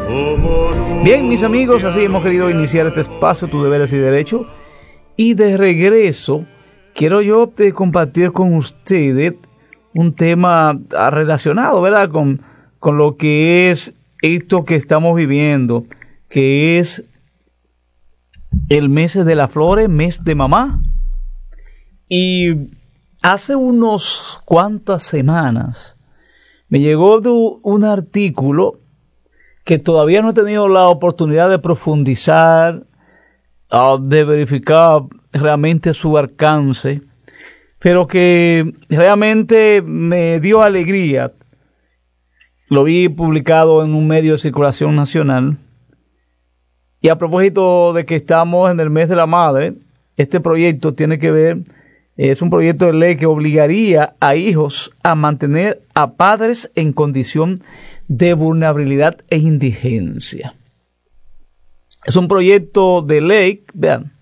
Bien, mis amigos, así hemos querido iniciar este espacio, tus deberes y derechos. Y de regreso, quiero yo compartir con ustedes un tema relacionado, ¿verdad? Con lo que es esto que estamos viviendo, que es el mes de las flores, mes de mamá. Y hace unos cuantas semanas me llegó un artículo que todavía no he tenido la oportunidad de profundizar, de verificar realmente su alcance, pero que realmente me dio alegría. Lo vi publicado en un medio de circulación nacional. Y a propósito de que estamos en el mes de la madre, este proyecto tiene que ver, es un proyecto de ley que obligaría a hijos a mantener a padres en condición de vulnerabilidad e indigencia. Es un proyecto de ley, vean,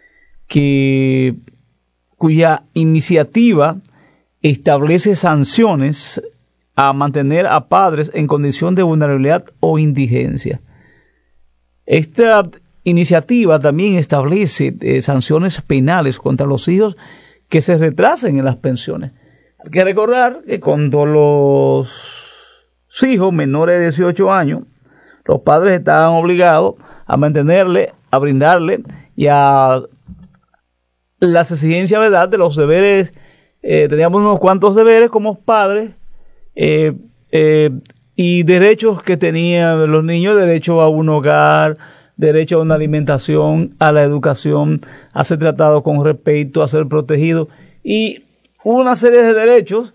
cuya iniciativa establece sanciones a mantener a padres en condición de vulnerabilidad o indigencia. Esta iniciativa también establece sanciones penales contra los hijos que se retrasen en las pensiones. Hay que recordar que cuando los hijos menores de 18 años, los padres estaban obligados a mantenerle, a brindarle y a las exigencias, ¿verdad?, de los deberes. Teníamos unos cuantos deberes como padres y derechos que tenían los niños: derecho a un hogar, derecho a una alimentación, a la educación, a ser tratado con respeto, a ser protegido, y una serie de derechos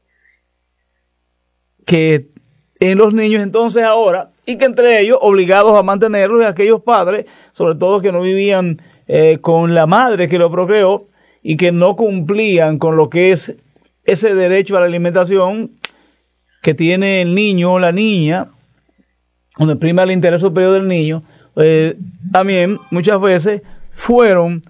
que en los niños entonces ahora, y que entre ellos obligados a mantenerlos, aquellos padres, sobre todo que no vivían con la madre que lo procreó y que no cumplían con lo que es ese derecho a la alimentación que tiene el niño o la niña, donde prima el interés superior del niño. También muchas veces fueron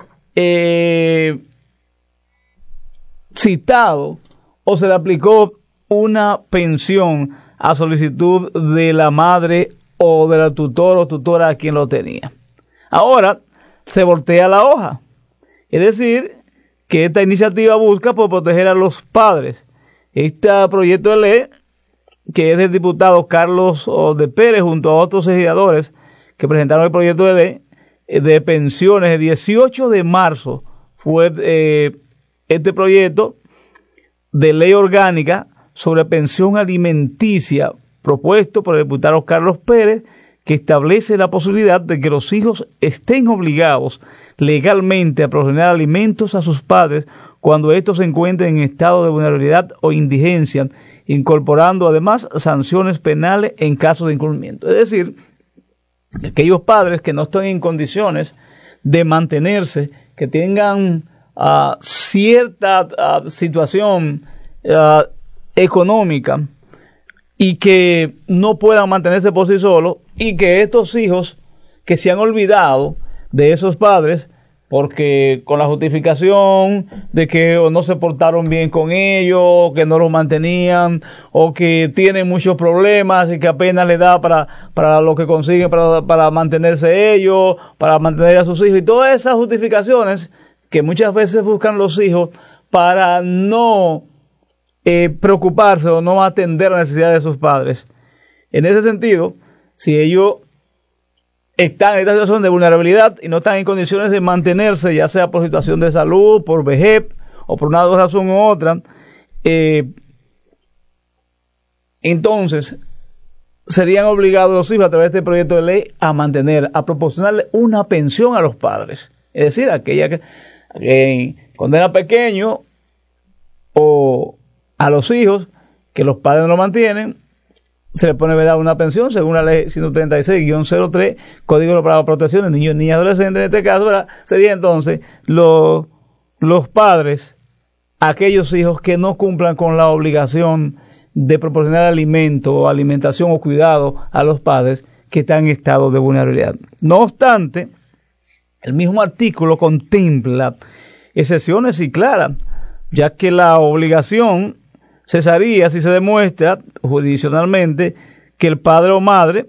citados o se le aplicó una pensión a solicitud de la madre o de la tutora o tutora a quien lo tenía. Ahora se voltea la hoja, es decir, que esta iniciativa busca por proteger a los padres. Este proyecto de ley, que es del diputado Carlos de Pérez junto a otros legisladores que presentaron el proyecto de ley de pensiones, el 18 de marzo fue este proyecto de ley orgánica sobre pensión alimenticia propuesto por el diputado Carlos Pérez, que establece la posibilidad de que los hijos estén obligados legalmente a proveer alimentos a sus padres cuando estos se encuentren en estado de vulnerabilidad o indigencia, incorporando además sanciones penales en caso de incumplimiento. Es decir, aquellos padres que no están en condiciones de mantenerse, que tengan cierta situación económica y que no puedan mantenerse por sí solos, y que estos hijos que se han olvidado de esos padres porque con la justificación de que o no se portaron bien con ellos, o que no los mantenían, o que tienen muchos problemas y que apenas les da para lo que consiguen para mantenerse ellos, para mantener a sus hijos, y todas esas justificaciones que muchas veces buscan los hijos para no preocuparse o no atender las necesidades de sus padres. En ese sentido, si ellos están en esta situación de vulnerabilidad y no están en condiciones de mantenerse, ya sea por situación de salud, por vejez o por una razón u otra, entonces serían obligados los hijos a través de este proyecto de ley a mantener, a proporcionarle una pensión a los padres. Es decir, aquella que cuando era pequeño, o a los hijos que los padres no lo mantienen, se le pone, ¿verdad?, una pensión según la ley 136-03, Código para la Protección de Niños, Niñas y Adolescentes. En este caso, ¿verdad?, sería entonces los padres, aquellos hijos que no cumplan con la obligación de proporcionar alimento, alimentación o cuidado a los padres que están en estado de vulnerabilidad. No obstante, el mismo artículo contempla excepciones y claras, ya que la obligación cesaría si se demuestra jurisdiccionalmente que el padre o madre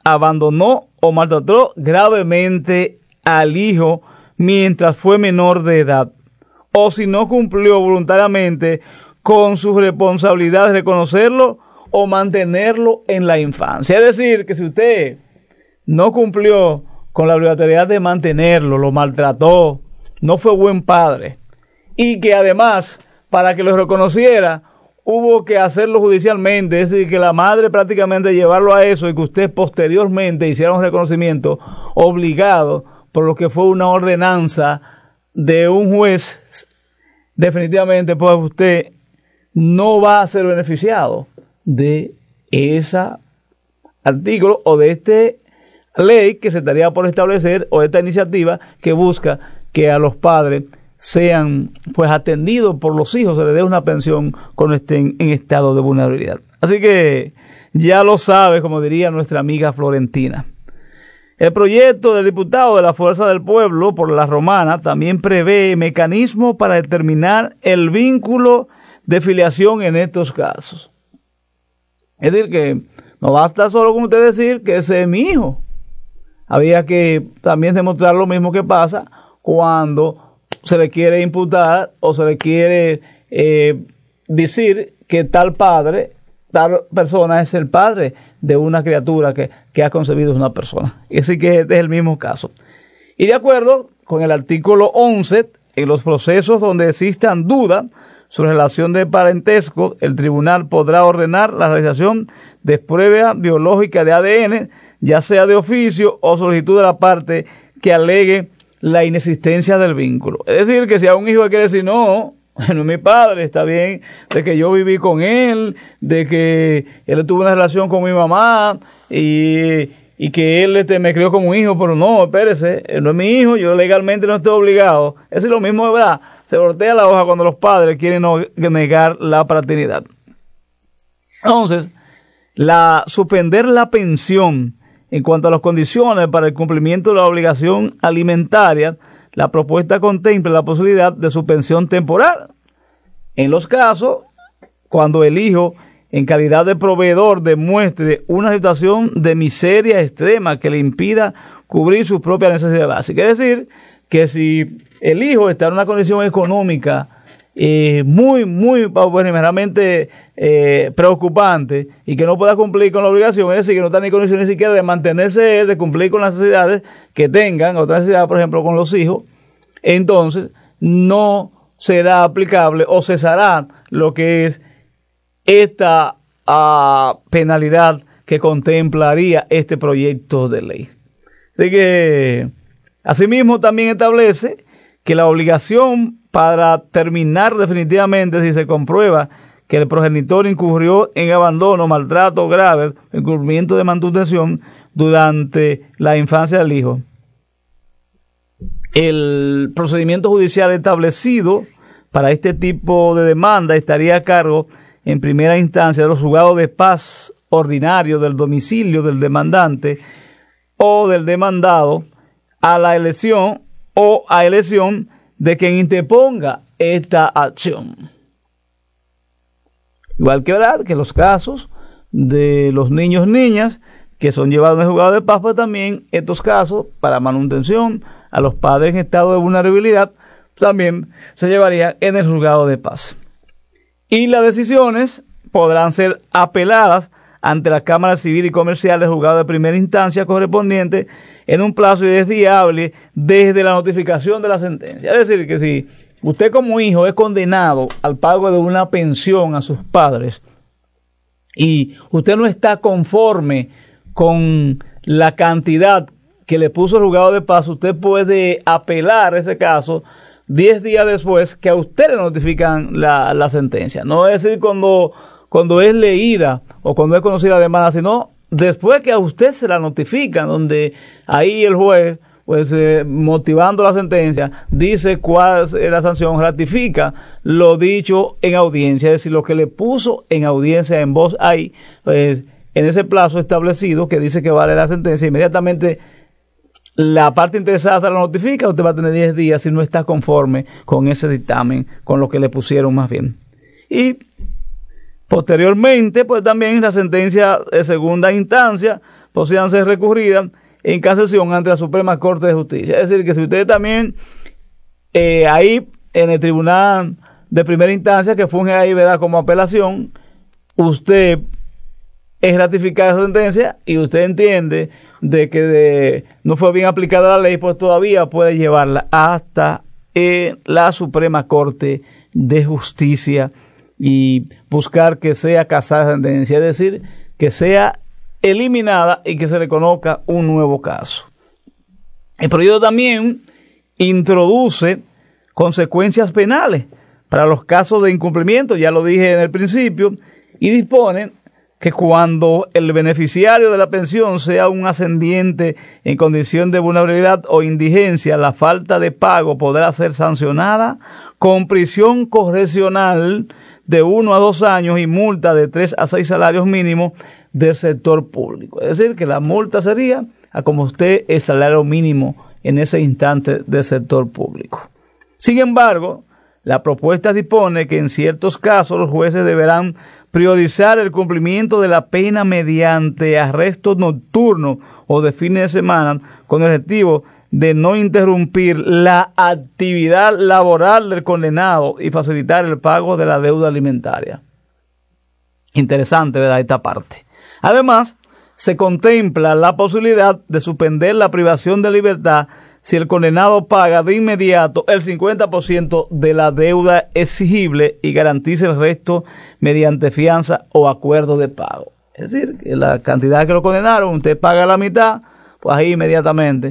abandonó o maltrató gravemente al hijo mientras fue menor de edad, o si no cumplió voluntariamente con su responsabilidad de reconocerlo o mantenerlo en la infancia. Es decir, que si usted no cumplió con la obligatoriedad de mantenerlo, lo maltrató, no fue buen padre, y que además, para que lo reconociera, hubo que hacerlo judicialmente, es decir, que la madre prácticamente llevarlo a eso y que usted posteriormente hiciera un reconocimiento obligado por lo que fue una ordenanza de un juez, definitivamente pues usted no va a ser beneficiado de ese artículo o de esta ley que se estaría por establecer, o esta iniciativa que busca que a los padres sean pues atendidos por los hijos, se les dé una pensión cuando estén en estado de vulnerabilidad. Así que ya lo sabe, como diría nuestra amiga Florentina. El proyecto del diputado de la Fuerza del Pueblo por la Romana también prevé mecanismos para determinar el vínculo de filiación en estos casos. Es decir, que no basta solo con usted decir que ese es mi hijo. Había que también demostrar lo mismo que pasa cuando se le quiere imputar o se le quiere decir que tal padre, tal persona es el padre de una criatura que ha concebido una persona. Y así que este es el mismo caso. Y de acuerdo con el artículo 11, en los procesos donde existan dudas sobre relación de parentesco, el tribunal podrá ordenar la realización de prueba biológica de ADN, ya sea de oficio o solicitud de la parte que alegue la inexistencia del vínculo. Es decir, que si a un hijo quiere decir, no es mi padre, está bien, de que yo viví con él, de que él tuvo una relación con mi mamá y que él me crió como un hijo, pero no, espérese, él no es mi hijo, yo legalmente no estoy obligado. Eso es lo mismo, ¿verdad? Se voltea la hoja cuando los padres quieren negar la paternidad. Entonces, suspender la pensión en cuanto a las condiciones para el cumplimiento de la obligación alimentaria, la propuesta contempla la posibilidad de suspensión temporal en los casos cuando el hijo, en calidad de proveedor, demuestre una situación de miseria extrema que le impida cubrir sus propias necesidades básicas. Es decir, que si el hijo está en una condición económica muy realmente preocupante y que no pueda cumplir con la obligación, es decir, que no está ni en condiciones ni siquiera de mantenerse, de cumplir con las necesidades que tengan, otras necesidades, por ejemplo, con los hijos, entonces no será aplicable o cesará lo que es esta penalidad que contemplaría este proyecto de ley. Así que, asimismo, también establece que la obligación para terminar definitivamente, si se comprueba que el progenitor incurrió en abandono, maltrato grave, incumplimiento de manutención durante la infancia del hijo. El procedimiento judicial establecido para este tipo de demanda estaría a cargo en primera instancia de los juzgados de paz ordinarios del domicilio del demandante o del demandado a la elección de quien interponga esta acción. Igual que verdad que los casos de los niñas que son llevados en el juzgado de paz, pues también estos casos para manutención a los padres en estado de vulnerabilidad también se llevarían en el juzgado de paz. Y las decisiones podrán ser apeladas ante la Cámara Civil y Comercial del juzgado de primera instancia correspondiente en un plazo de 10 días hábiles desde la notificación de la sentencia. Es decir, que si usted como hijo es condenado al pago de una pensión a sus padres y usted no está conforme con la cantidad que le puso el juzgado de paz, usted puede apelar ese caso 10 días después que a usted le notifican la sentencia. No es decir cuando es leída o cuando es conocida la demanda, sino después que a usted se la notifican, donde ahí el juez, pues motivando la sentencia, dice cuál es la sanción, ratifica lo dicho en audiencia, es decir, lo que le puso en audiencia en voz ahí, pues en ese plazo establecido que dice que vale la sentencia, inmediatamente la parte interesada se la notifica, usted va a tener 10 días si no está conforme con ese dictamen, con lo que le pusieron más bien. Y posteriormente, pues también la sentencia de segunda instancia podrían ser recurridas en casación ante la Suprema Corte de Justicia. Es decir, que si usted también ahí en el tribunal de primera instancia, que funge ahí, ¿verdad?, como apelación, usted es ratificada esa sentencia y usted entiende de que no fue bien aplicada la ley, pues todavía puede llevarla hasta la Suprema Corte de Justicia y buscar que sea casada esa sentencia, es decir, que sea eliminada y que se le conozca un nuevo caso. El proyecto también introduce consecuencias penales para los casos de incumplimiento, ya lo dije en el principio, y dispone que cuando el beneficiario de la pensión sea un ascendiente en condición de vulnerabilidad o indigencia, la falta de pago podrá ser sancionada con prisión correccional de 1 a 2 años y multa de 3 a 6 salarios mínimos del sector público. Es decir, que la multa sería a como usted es salario mínimo en ese instante del sector público. Sin embargo, la propuesta dispone que en ciertos casos los jueces deberán priorizar el cumplimiento de la pena mediante arresto nocturno o de fines de semana con el objetivo de no interrumpir la actividad laboral del condenado y facilitar el pago de la deuda alimentaria. Interesante, ¿verdad?, esta parte. Además, se contempla la posibilidad de suspender la privación de libertad si el condenado paga de inmediato el 50% de la deuda exigible y garantiza el resto mediante fianza o acuerdo de pago. Es decir, que la cantidad que lo condenaron, usted paga la mitad, pues ahí inmediatamente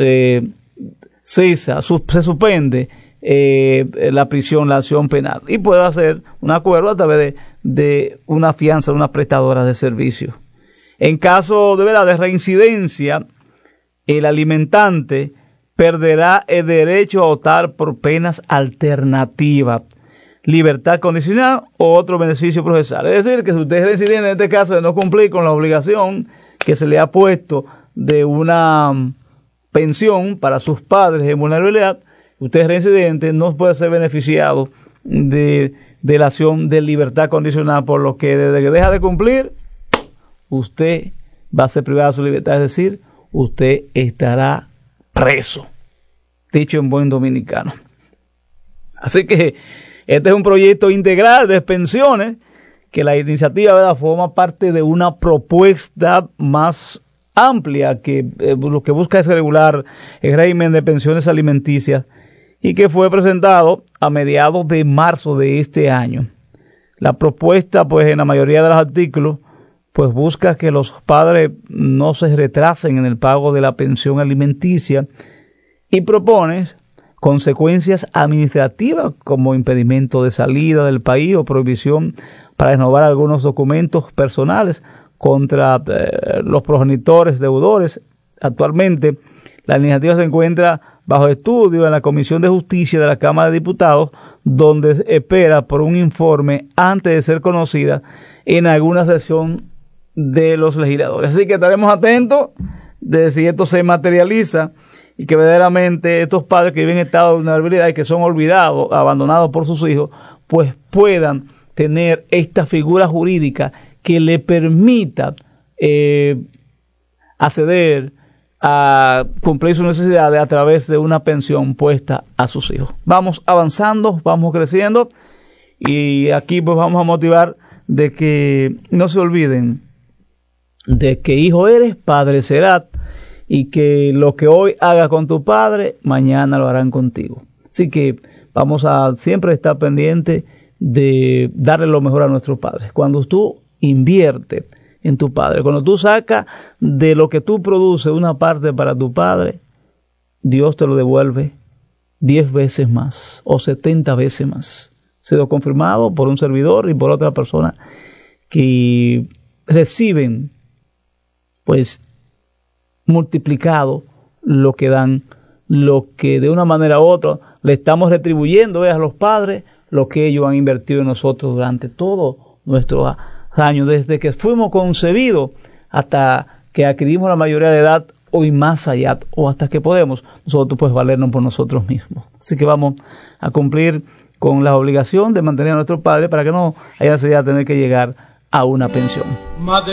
se suspende la prisión, la acción penal, y puede hacer un acuerdo a través de una fianza de una prestadora de servicios. En caso de reincidencia, el alimentante perderá el derecho a optar por penas alternativas, libertad condicional o otro beneficio procesal. Es decir, que si usted es residente en este caso de no cumplir con la obligación que se le ha puesto de una pensión para sus padres en vulnerabilidad, usted es residente, no puede ser beneficiado de la acción de libertad condicional, por lo que desde que deja de cumplir, usted va a ser privado de su libertad, es decir, usted estará preso, dicho en buen dominicano. Así que este es un proyecto integral de pensiones que la iniciativa, ¿verdad?, forma parte de una propuesta más amplia que lo que busca es regular el régimen de pensiones alimenticias y que fue presentado a mediados de marzo de este año. La propuesta, pues en la mayoría de los artículos, pues busca que los padres no se retrasen en el pago de la pensión alimenticia y propone consecuencias administrativas como impedimento de salida del país o prohibición para renovar algunos documentos personales contra los progenitores deudores. Actualmente la iniciativa se encuentra bajo estudio en la Comisión de Justicia de la Cámara de Diputados, donde espera por un informe antes de ser conocida en alguna sesión de los legisladores. Así que estaremos atentos de si esto se materializa y que verdaderamente estos padres que viven en estado de vulnerabilidad y que son olvidados, abandonados por sus hijos, pues puedan tener esta figura jurídica que le permita acceder a cumplir sus necesidades a través de una pensión puesta a sus hijos. Vamos avanzando, vamos creciendo, y aquí pues vamos a motivar de que no se olviden de que hijo eres, padre serás, y que lo que hoy hagas con tu padre, mañana lo harán contigo. Así que vamos a siempre estar pendientes de darle lo mejor a nuestros padres. Cuando tú inviertes en tu padre, cuando tú sacas de lo que tú produces una parte para tu padre, Dios te lo devuelve 10 veces más o 70 veces más. Ha sido confirmado por un servidor y por otra persona que reciben pues multiplicado lo que dan, lo que de una manera u otra le estamos retribuyendo a los padres lo que ellos han invertido en nosotros durante todos nuestros años, desde que fuimos concebidos hasta que adquirimos la mayoría de edad o y más allá, o hasta que podemos nosotros pues valernos por nosotros mismos. Así que vamos a cumplir con la obligación de mantener a nuestros padres para que no haya necesidad de tener que llegar a una pensión.